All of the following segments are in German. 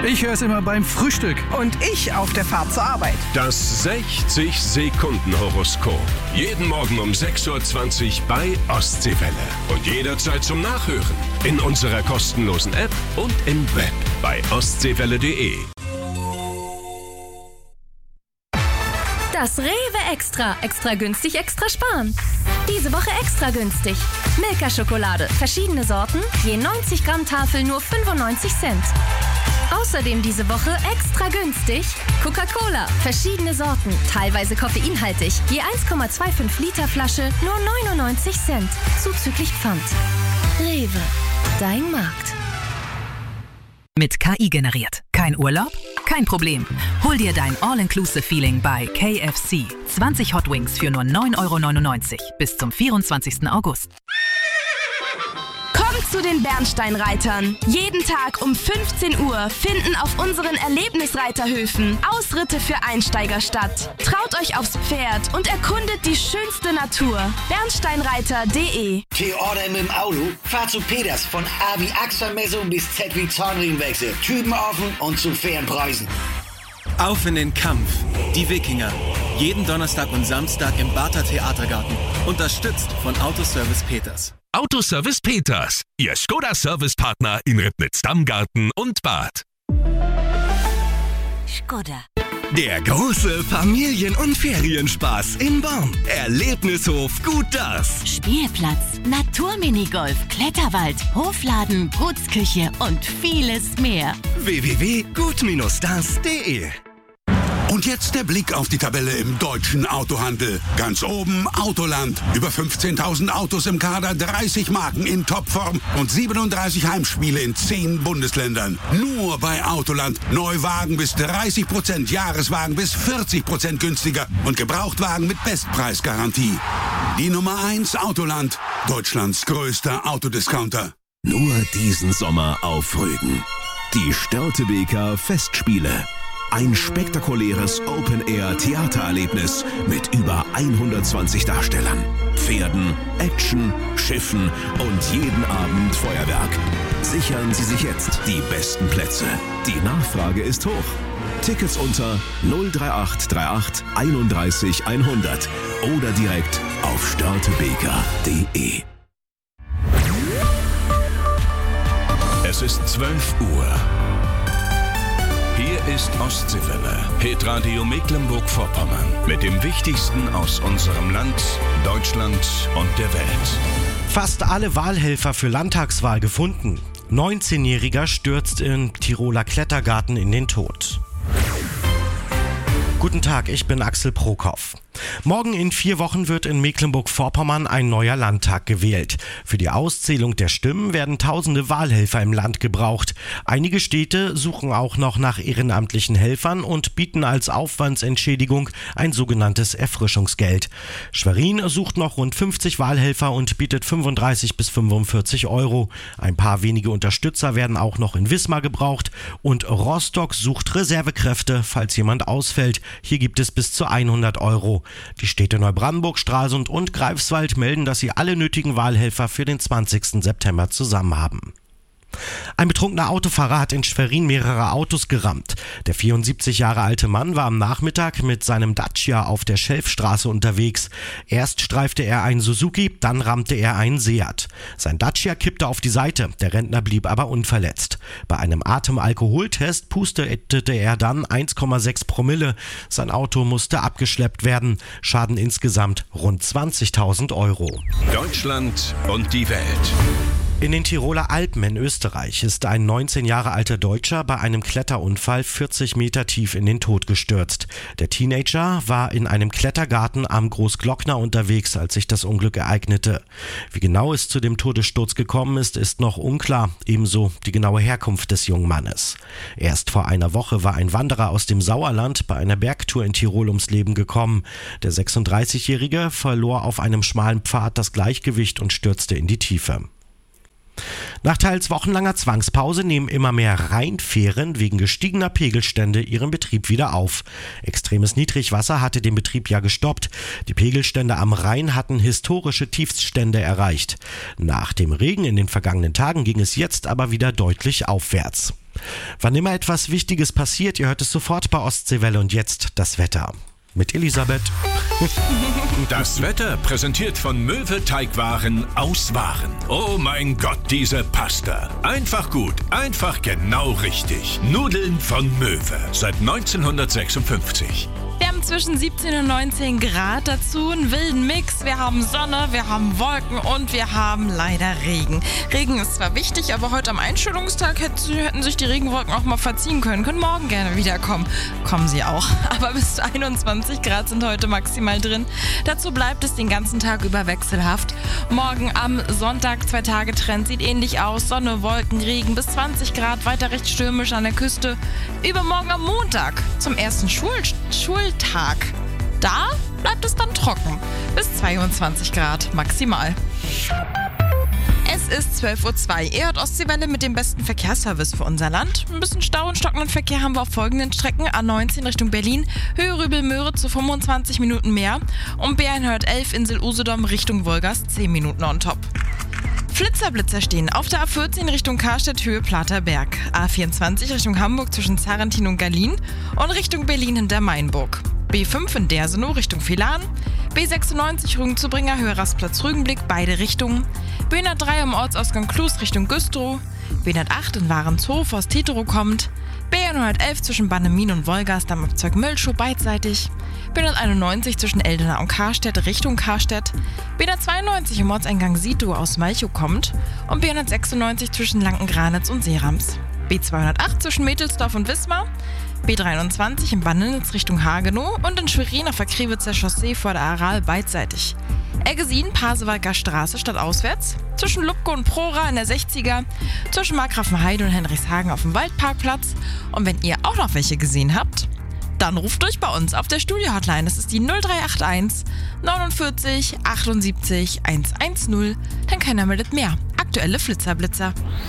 Ich höre es immer beim Frühstück. Und ich auf der Fahrt zur Arbeit. Das 60-Sekunden-Horoskop. Jeden Morgen um 6.20 Uhr bei Ostseewelle. Und jederzeit zum Nachhören. In unserer kostenlosen App und im Web bei ostseewelle.de. Das Rewe Extra. Extra günstig, extra sparen. Diese Woche extra günstig. Milka-Schokolade. Verschiedene Sorten. Je 90 Gramm Tafel nur 95 Cent. Außerdem diese Woche extra günstig Coca-Cola. Verschiedene Sorten. Teilweise koffeinhaltig. Je 1,25 Liter Flasche nur 99 Cent. Zuzüglich Pfand. Rewe. Dein Markt. Mit KI generiert. Kein Urlaub? Kein Problem. Hol dir dein All-Inclusive-Feeling bei KFC. 20 Hot Wings für nur 9,99 € bis zum 24. August. Kommt zu den Bernsteinreitern. Jeden Tag um 15 Uhr finden auf unseren Erlebnisreiterhöfen Ausritte für Einsteiger statt. Traut euch aufs Pferd und erkundet die schönste Natur. Bernsteinreiter.de. T-Order mit dem Auto? Fahr zu Peters von A wie Achsermessung bis Z wie Zahnriemenwechsel. Typen offen und zu fairen Preisen. Auf in den Kampf. Die Wikinger. Jeden Donnerstag und Samstag im Barther Theatergarten. Unterstützt von Autoservice Peters. Autoservice Peters, Ihr Skoda-Servicepartner in Ribnitz-Dammgarten und Bad. Skoda. Der große Familien- und Ferienspaß in Born. Erlebnishof Gut Das. Spielplatz, Naturminigolf, Kletterwald, Hofladen, Gutsküche und vieles mehr. www.gut-das.de. Und jetzt der Blick auf die Tabelle im deutschen Autohandel. Ganz oben Autoland. Über 15.000 Autos im Kader, 30 Marken in Topform und 37 Heimspiele in 10 Bundesländern. Nur bei Autoland. Neuwagen bis 30%, Jahreswagen bis 40% günstiger und Gebrauchtwagen mit Bestpreisgarantie. Die Nummer 1 Autoland. Deutschlands größter Autodiscounter. Nur diesen Sommer auf Rügen. Die Störtebeker Festspiele. Ein spektakuläres Open-Air-Theatererlebnis mit über 120 Darstellern, Pferden, Action, Schiffen und jeden Abend Feuerwerk. Sichern Sie sich jetzt die besten Plätze. Die Nachfrage ist hoch. Tickets unter 03838 31 100 oder direkt auf störtebeker.de. Es ist 12 Uhr. Hier ist Ostseewelle, Hitradio Mecklenburg-Vorpommern mit dem Wichtigsten aus unserem Land, Deutschland und der Welt. Fast alle Wahlhelfer für Landtagswahl gefunden. 19-Jähriger stürzt im Tiroler Klettergarten in den Tod. Guten Tag, ich bin Axel Prokop. Morgen in 4 Wochen wird in Mecklenburg-Vorpommern ein neuer Landtag gewählt. Für die Auszählung der Stimmen werden tausende Wahlhelfer im Land gebraucht. Einige Städte suchen auch noch nach ehrenamtlichen Helfern und bieten als Aufwandsentschädigung ein sogenanntes Erfrischungsgeld. Schwerin sucht noch rund 50 Wahlhelfer und bietet 35 bis 45 €. Ein paar wenige Unterstützer werden auch noch in Wismar gebraucht und Rostock sucht Reservekräfte, falls jemand ausfällt. Hier gibt es bis zu 100 €. Die Städte Neubrandenburg, Stralsund und Greifswald melden, dass sie alle nötigen Wahlhelfer für den 20. September zusammen haben. Ein betrunkener Autofahrer hat in Schwerin mehrere Autos gerammt. Der 74 Jahre alte Mann war am Nachmittag mit seinem Dacia auf der Schelfstraße unterwegs. Erst streifte er einen Suzuki, dann rammte er einen Seat. Sein Dacia kippte auf die Seite, der Rentner blieb aber unverletzt. Bei einem Atemalkoholtest pustete er dann 1,6 Promille. Sein Auto musste abgeschleppt werden. Schaden insgesamt rund 20.000 €. Deutschland und die Welt. In den Tiroler Alpen in Österreich ist ein 19 Jahre alter Deutscher bei einem Kletterunfall 40 Meter tief in den Tod gestürzt. Der Teenager war in einem Klettergarten am Großglockner unterwegs, als sich das Unglück ereignete. Wie genau es zu dem Todessturz gekommen ist, ist noch unklar, ebenso die genaue Herkunft des jungen Mannes. Erst vor einer Woche war ein Wanderer aus dem Sauerland bei einer Bergtour in Tirol ums Leben gekommen. Der 36-Jährige verlor auf einem schmalen Pfad das Gleichgewicht und stürzte in die Tiefe. Nach teils wochenlanger Zwangspause nehmen immer mehr Rheinfähren wegen gestiegener Pegelstände ihren Betrieb wieder auf. Extremes Niedrigwasser hatte den Betrieb ja gestoppt. Die Pegelstände am Rhein hatten historische Tiefststände erreicht. Nach dem Regen in den vergangenen Tagen ging es jetzt aber wieder deutlich aufwärts. Wann immer etwas Wichtiges passiert, ihr hört es sofort bei Ostseewelle und jetzt das Wetter. Mit Elisabeth. Das Wetter präsentiert von Möwe Teigwaren aus Waren. Oh mein Gott, diese Pasta. Einfach gut, einfach genau richtig. Nudeln von Möwe seit 1956. Wir haben zwischen 17 und 19 Grad, dazu einen wilden Mix. Wir haben Sonne, wir haben Wolken und wir haben leider Regen. Regen ist zwar wichtig, aber heute am Einschulungstag hätten sich die Regenwolken auch mal verziehen können. Können morgen gerne wiederkommen. Kommen sie auch. Aber bis zu 21 Grad sind heute maximal drin. Dazu bleibt es den ganzen Tag über wechselhaft. Morgen am Sonntag 2-Tage-Trend sieht ähnlich aus. Sonne, Wolken, Regen bis 20 Grad, weiter recht stürmisch an der Küste. Übermorgen am Montag zum ersten Schultag. Da bleibt es dann trocken. Bis 22 Grad maximal. Es ist 12:02 Uhr. Ihr hört Ostseewelle mit dem besten Verkehrsservice für unser Land. Ein bisschen Stau und stockenden Verkehr haben wir auf folgenden Strecken. A19 Richtung Berlin, Höhe Rübel-Möhre zu 25 Minuten mehr. Und B111 Insel Usedom Richtung Wolgast 10 Minuten on top. Flitzer stehen auf der A14 Richtung Karstedt, Höhe Platerberg. A24 Richtung Hamburg zwischen Zarentin und Gallien und Richtung Berlin hinter Mainburg. B5 in Dersenow Richtung Villahn. B96 Rügenzubringer, Höhe Rastplatz Rügenblick, beide Richtungen. B103 am Ortsausgang Klus Richtung Güstrow. B108 in Warenshof aus Titerow kommt. B111 zwischen Bannemin und Wolgast am Abzweig Mölschow beidseitig. B191 zwischen Eldena und Karstedt Richtung Karstedt. B192 im Ortseingang Sito aus Malchow kommt. Und B196 zwischen Lankengranitz und Seerams. B208 zwischen Mädelsdorf und Wismar. B23 in Bannenitz Richtung Hagenow und in Schwerin auf der Kriwitzer Chaussee vor der Aral beidseitig. Eggesin, Pasewalker Straße stadtauswärts, zwischen Lubko und Prora in der 60er, zwischen Markgrafenheide und Henrichshagen auf dem Waldparkplatz. Und wenn ihr auch noch welche gesehen habt, dann ruft durch bei uns auf der Studio-Hotline. Das ist die 0381 49 78 110. Dann keiner meldet mehr. Aktuelle Flitzerblitzer.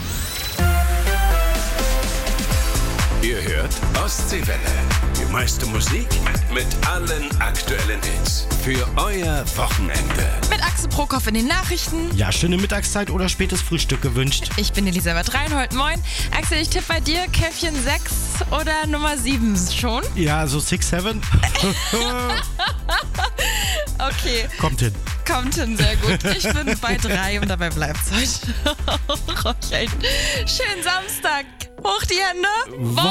Ihr hört Ostseewelle. Die meiste Musik mit allen aktuellen Hits. Für euer Wochenende. Mit Axel Prokop in den Nachrichten. Ja, schöne Mittagszeit oder spätes Frühstück gewünscht. Ich bin Elisabeth Reinhold, moin. Axel, ich tippe bei dir Käffchen 6 oder Nummer 7 schon? Ja, so 6, 7. Okay. Kommt hin, sehr gut. Ich bin bei 3 und dabei bleibt's heute. Schönen Samstag. Hoch die Hände.